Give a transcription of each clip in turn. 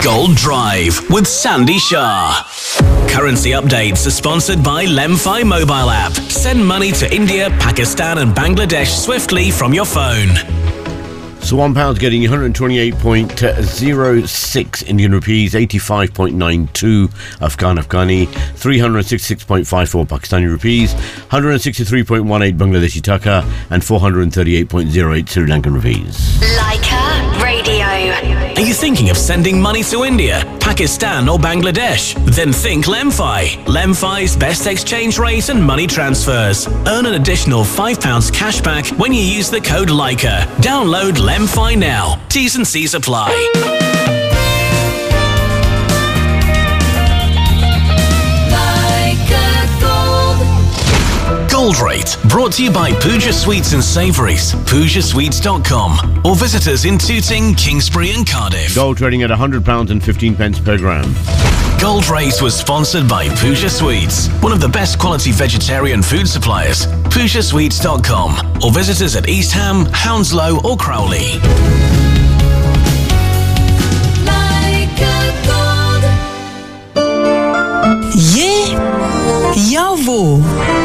Gold Drive with Sandy Shah. Currency updates are sponsored by Lemfi mobile app. Send money to India, Pakistan and Bangladesh swiftly from your phone. So £1 getting you 128.06 Indian rupees, 85.92 Afghani, 366.54 Pakistani rupees, 163.18 Bangladeshi taka, and 438.08 Sri Lankan rupees. Leica Radio. Are you thinking of sending money to India, Pakistan or Bangladesh? Then think Lemfi. Lemfi's best exchange rate and money transfers. Earn an additional £5 cashback when you use the code Leica. Download Lemfi now. T's and C's apply. Gold Rate, brought to you by Pooja Sweets and Savouries, PoojaSweets.com, or visit us in Tooting, Kingsbury and Cardiff. Gold trading at £100 and 15 pence per gram. Gold Rate was sponsored by Pooja Sweets, one of the best quality vegetarian food suppliers. PoojaSweets.com, or visit us at East Ham, Hounslow or Crowley. ये या वो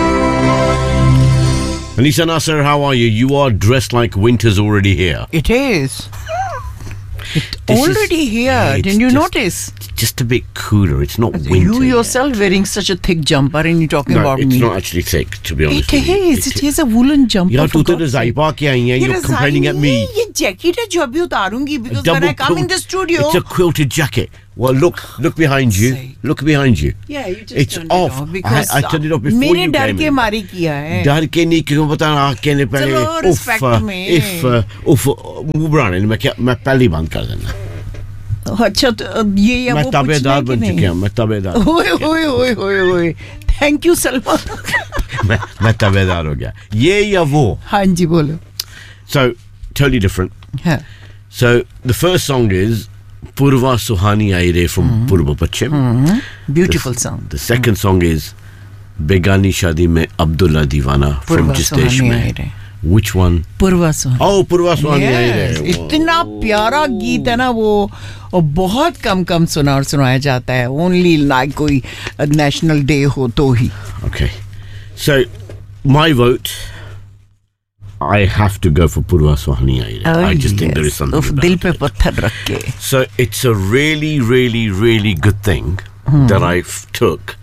Anisa Nasser, how are you? You are dressed like winter's already here. It is. It's This already is- here. yeah, it's Didn't you just- notice? Just a bit cooler. It's not winter. You yet. yourself wearing such a thick jumper and you're talking No, about it's me. not actually thick, to be honest. It with you. is. It is a woolen jumper. यार for तू तो God's रज़ाई sake. पा के आई है. ये You're complaining at me. ये jacket है जो अभी उतारूंगी because Double when I come in quilt. the studio. It's a quilted jacket. Well, look behind you. sake. Look behind you. Yeah, you just It's turned off. it off because I turned it off before मेरे you डर came के in. मारी किया है. डर के नहीं क्यों बता आके ने पहले चलो, respect me. उफ मुंह बनाने ने मैं पहले ही बंद कर देना. अच्छा तो ये या मैं वो ताबेदार पूछना है बन कि चुका नहीं? हूं. मैं ताबेदार. ओए ओए ओए ओए ओए थैंक यू सलमान. मैं ताबेदार हो गया. ये या वो. हाँ जी बोलो. So totally different. हाँ. So the first song is Purva Suhani Aire from Purva Pachim. Beautiful song. The second song is Begani Shadi Mein Abdullah Diwana from Purva Jistesh Suhani Mein. Aire. Which one? Purva Suhani. Oh, Purva Suhani Yes, Aire. इतना प्यारा गीत है ना वो और बहुत कम सुना और सुनाया जाता है. ओनली लाइक कोई नेशनल डे हो तो ही. Okay. So my vote, I have to go for Purva Suhani Aire. I just think there is something उफ, about दिल पे it. पत्थर रख के. So it's a really, really, really good thing that I took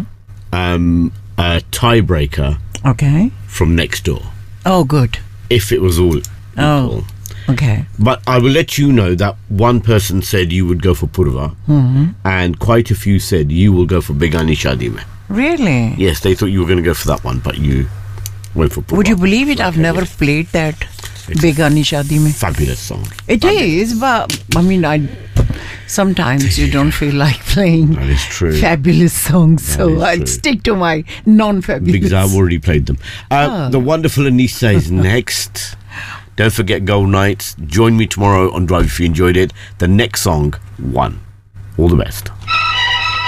a tiebreaker Okay. from next door. Oh good. If it was all equal. Okay. But I will let you know that one person said you would go for Purva, and quite a few said you will go for Begani Shadi Mein. Really? Yes, they thought you were going to go for that one, but you went for Purva. Would you believe it? I've never played that. Begani Shadi Mein. Fabulous song. It is, but I mean, sometimes you don't feel like playing That is true. fabulous songs, That so is I'll true. stick to my non-fabulous. Because I've already played them. The wonderful Anissa is next. Don't forget Gold Nights. Join me tomorrow on Drive if you enjoyed it. The next song, 1. All the best.